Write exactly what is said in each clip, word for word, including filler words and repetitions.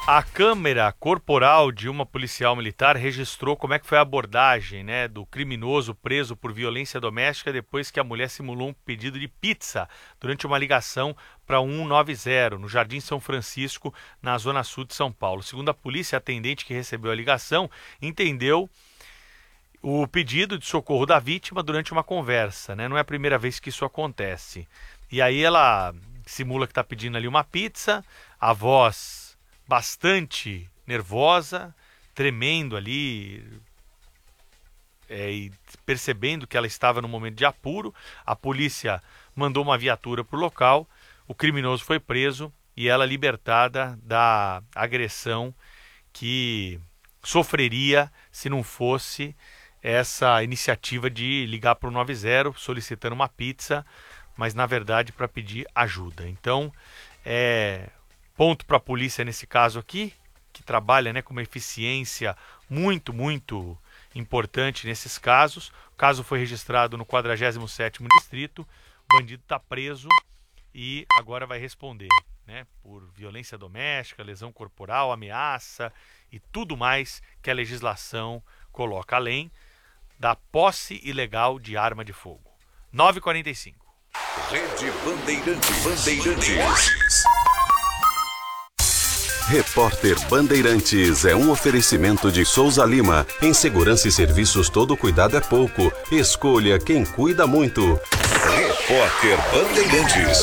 A câmera corporal de uma policial militar registrou como é que foi a abordagem, né, do criminoso preso por violência doméstica depois que a mulher simulou um pedido de pizza durante uma ligação para um um nove zero no Jardim São Francisco, na zona sul de São Paulo. Segundo a polícia, a atendente que recebeu a ligação entendeu o pedido de socorro da vítima durante uma conversa, né? Não é a primeira vez que isso acontece. E aí ela simula que está pedindo ali uma pizza, a voz bastante nervosa, tremendo ali, é, e percebendo que ela estava num momento de apuro. A polícia mandou uma viatura para o local, o criminoso foi preso e ela libertada da agressão que sofreria se não fosse essa iniciativa de ligar para o nove zero solicitando uma pizza, mas na verdade para pedir ajuda. Então, é... ponto para a polícia nesse caso aqui, que trabalha, né, com uma eficiência muito, muito importante nesses casos. O caso foi registrado no quadragésimo sétimo Distrito, o bandido está preso e agora vai responder, né, por violência doméstica, lesão corporal, ameaça e tudo mais que a legislação coloca, além da posse ilegal de arma de fogo. nove e quarenta e cinco. Rede Bandeirantes. Bandeirantes. Repórter Bandeirantes é um oferecimento de Souza Lima. Em segurança e serviços, todo cuidado é pouco. Escolha quem cuida muito. Repórter Bandeirantes.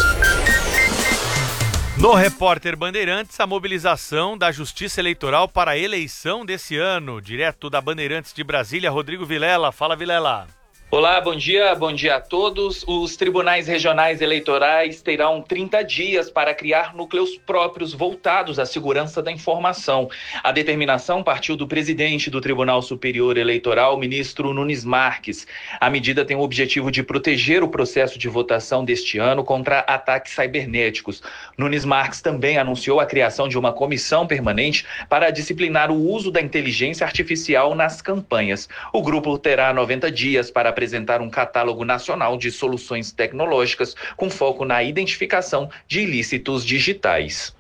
No Repórter Bandeirantes, a mobilização da Justiça Eleitoral para a eleição desse ano. Direto da Bandeirantes de Brasília, Rodrigo Vilela. Fala, Vilela. Olá, bom dia, bom dia a todos. Os tribunais regionais eleitorais terão trinta dias para criar núcleos próprios voltados à segurança da informação. A determinação partiu do presidente do Tribunal Superior Eleitoral, ministro Nunes Marques. A medida tem o objetivo de proteger o processo de votação deste ano contra ataques cibernéticos. Nunes Marques também anunciou a criação de uma comissão permanente para disciplinar o uso da inteligência artificial nas campanhas. O grupo terá noventa dias para apresentar apresentar um catálogo nacional de soluções tecnológicas com foco na identificação de ilícitos digitais.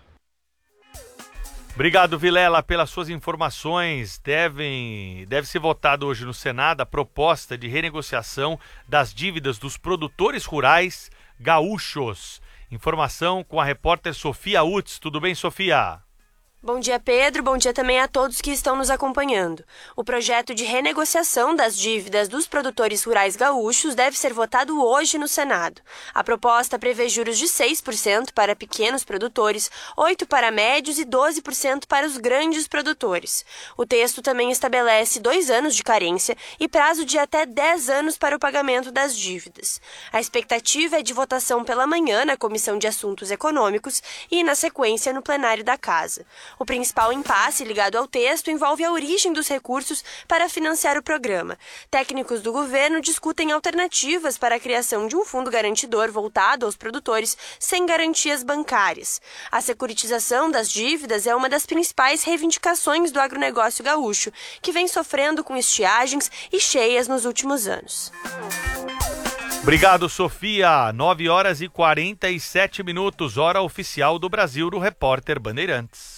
Obrigado, Vilela, pelas suas informações. Devem, deve ser votada hoje no Senado a proposta de renegociação das dívidas dos produtores rurais gaúchos. Informação com a repórter Sofia Utz. Tudo bem, Sofia? Bom dia, Pedro. Bom dia também a todos que estão nos acompanhando. O projeto de renegociação das dívidas dos produtores rurais gaúchos deve ser votado hoje no Senado. A proposta prevê juros de seis por cento para pequenos produtores, oito por cento para médios e doze por cento para os grandes produtores. O texto também estabelece dois anos de carência e prazo de até dez anos para o pagamento das dívidas. A expectativa é de votação pela manhã na Comissão de Assuntos Econômicos e, na sequência, no plenário da Casa. O principal impasse ligado ao texto envolve a origem dos recursos para financiar o programa. Técnicos do governo discutem alternativas para a criação de um fundo garantidor voltado aos produtores sem garantias bancárias. A securitização das dívidas é uma das principais reivindicações do agronegócio gaúcho, que vem sofrendo com estiagens e cheias nos últimos anos. Obrigado, Sofia. nove horas e quarenta e sete minutos, hora oficial do Brasil, do Repórter Bandeirantes.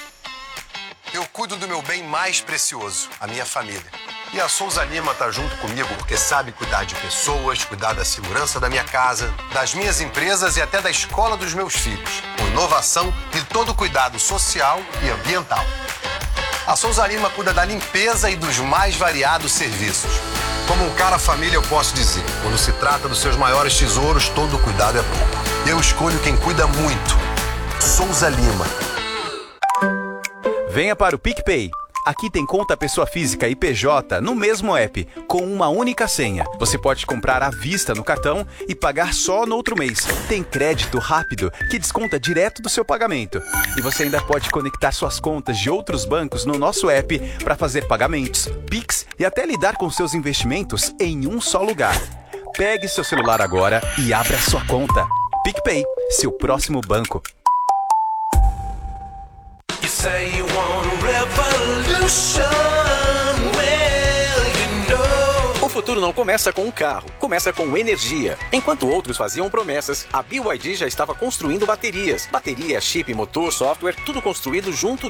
Eu cuido do meu bem mais precioso, a minha família. E a Souza Lima tá junto comigo porque sabe cuidar de pessoas, cuidar da segurança da minha casa, das minhas empresas e até da escola dos meus filhos, com inovação e todo cuidado social e ambiental. A Souza Lima cuida da limpeza e dos mais variados serviços. Como um cara família, eu posso dizer, quando se trata dos seus maiores tesouros, todo cuidado é pouco. Eu escolho quem cuida muito. Souza Lima. Venha para o PicPay. Aqui tem conta pessoa física e P J no mesmo app, com uma única senha. Você pode comprar à vista no cartão e pagar só no outro mês. Tem crédito rápido que desconta direto do seu pagamento. E você ainda pode conectar suas contas de outros bancos no nosso app para fazer pagamentos, Pix e até lidar com seus investimentos em um só lugar. Pegue seu celular agora e abra sua conta. PicPay, seu próximo banco. O futuro não começa com um carro, começa com energia. Enquanto outros faziam promessas, a B Y D já estava construindo baterias. Bateria, chip, motor, software, tudo construído junto